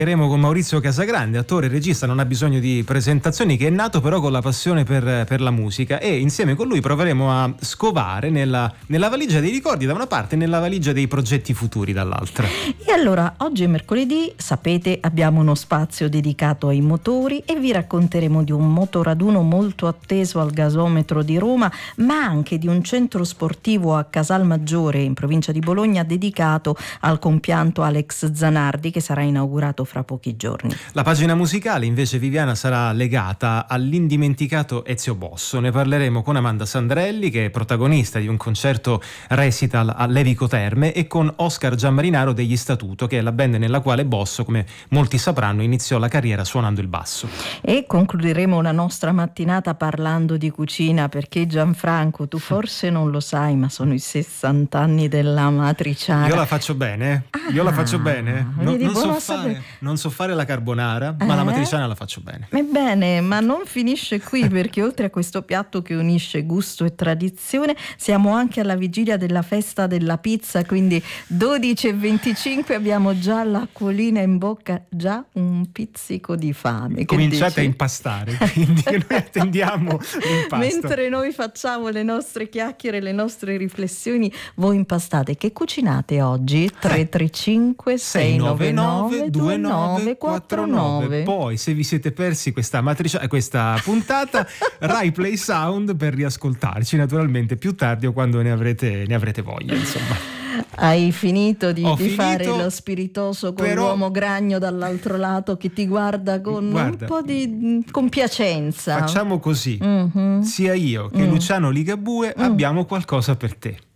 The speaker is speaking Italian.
Saremo con Maurizio Casagrande, attore e regista, non ha bisogno di presentazioni, che è nato però con la passione per la musica, e insieme con lui proveremo a scovare nella valigia dei ricordi da una parte e nella valigia dei progetti futuri dall'altra. E allora, oggi è mercoledì, sapete, abbiamo uno spazio dedicato ai motori e vi racconteremo di un motoraduno molto atteso al gasometro di Roma, ma anche di un centro sportivo a Casalmaggiore in provincia di Bologna dedicato al compianto Alex Zanardi, che sarà inaugurato fra pochi giorni. La pagina musicale invece, Viviana, sarà legata all'indimenticato Ezio Bosso. Ne parleremo con Amanda Sandrelli, che è protagonista di un concerto recital a Levico Terme, e con Oscar Gianmarinaro degli Statuto, che è la band nella quale Bosso, come molti sapranno, iniziò la carriera suonando il basso. E concluderemo la nostra mattinata parlando di cucina, perché Gianfranco, tu forse non lo sai, ma sono i 60 anni della matriciana. Io la faccio bene? Io la faccio bene? Non so fare la carbonara, ma la matriciana la faccio bene. Ebbene, ma non finisce qui, perché oltre a questo piatto che unisce gusto e tradizione, siamo anche alla vigilia della festa della pizza, quindi 12:25, abbiamo già l'acquolina in bocca, già un pizzico di fame. Cominciate a impastare, quindi noi attendiamo l'impasto. Mentre noi facciamo le nostre chiacchiere, le nostre riflessioni, voi impastate. Che cucinate oggi? 335 699 2949. Poi, se vi siete persi questa puntata, Rai Play Sound per riascoltarci naturalmente più tardi o quando ne avrete voglia, insomma. Hai finito di fare lo spiritoso con l'uomo gragno dall'altro lato che ti guarda con un po' di compiacenza. Facciamo così, sia io che Luciano Ligabue abbiamo qualcosa per te.